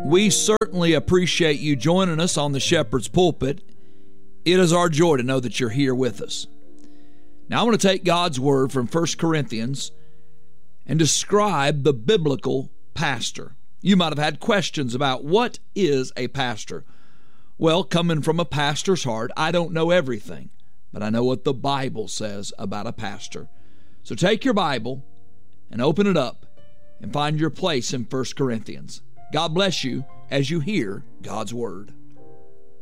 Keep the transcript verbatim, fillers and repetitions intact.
We certainly appreciate you joining us on the Shepherd's Pulpit. It is our joy to know that you're here with us. Now I want to take God's Word from First Corinthians and describe the biblical pastor. You might have had questions about what is a pastor. Well, coming from a pastor's heart, I don't know everything, but I know what the Bible says about a pastor. So take your Bible and open it up and find your place in First Corinthians. God bless you as you hear God's Word.